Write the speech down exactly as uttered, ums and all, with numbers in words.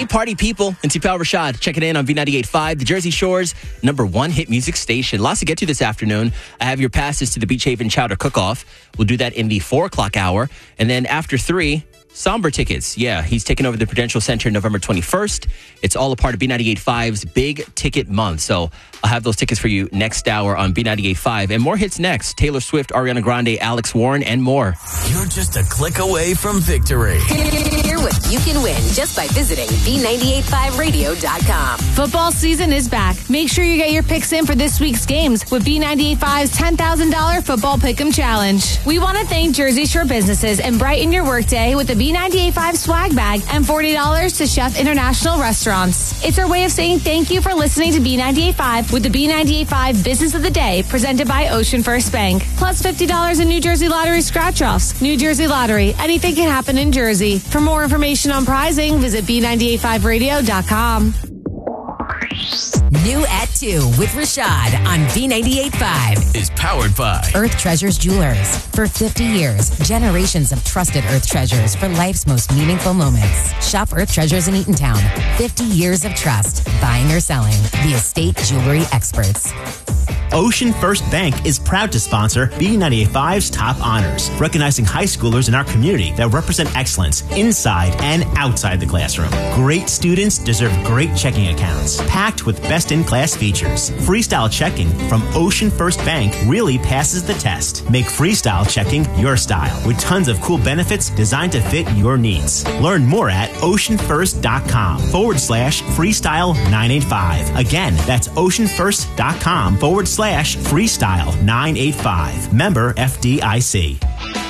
Hey, party people. It's your pal Rashad. Checking in on B ninety-eight point five, the Jersey Shore's number one hit music station. Lots to get to this afternoon. I have your passes to the Beach Haven Chowder Cook-Off. We'll do that in the four o'clock hour. And then after three, Somber tickets. Yeah, he's taking over the Prudential Center November twenty-first. It's all a part of B ninety-eight point five's Big Ticket Month. So I'll have those tickets for you next hour on B ninety-eight point five. And more hits next. Taylor Swift, Ariana Grande, Alex Warren, and more. You're just a click away from victory. Hear what you can win just by visiting B ninety-eight point five radio dot com. Football season is back. Make sure you get your picks in for this week's games with B ninety-eight point five's ten thousand dollars Football Pick'em Challenge. We want to thank Jersey Shore businesses and brighten your workday with the B ninety-eight point five swag bag and forty dollars to Chef International Restaurants. It's our way of saying thank you for listening to B ninety-eight point five with the B ninety-eight point five Business of the Day presented by Ocean First Bank. Plus fifty dollars in New Jersey Lottery scratch-offs. New Jersey Lottery. Anything can happen in Jersey. For more information on prizing, visit B ninety-eight point five radio dot com. New at two with Rashad on B ninety-eight point five. Is powered by Earth Treasures Jewelers. For fifty years, generations of trusted Earth Treasures for life's most meaningful moments. Shop Earth Treasures in Eatontown. fifty years of trust. Buying or selling. The estate jewelry experts. Ocean First Bank is proud to sponsor B ninety-eight point five's Top Honors, recognizing high schoolers in our community that represent excellence inside and outside the classroom. Great students deserve great checking accounts, packed with best-in-class features. Freestyle checking from Ocean First Bank really passes the test. Make freestyle checking your style, with tons of cool benefits designed to fit your needs. Learn more at oceanfirst.com forward slash freestyle 985. Again, that's oceanfirst.com forward slash freestyle 985. Member F D I C.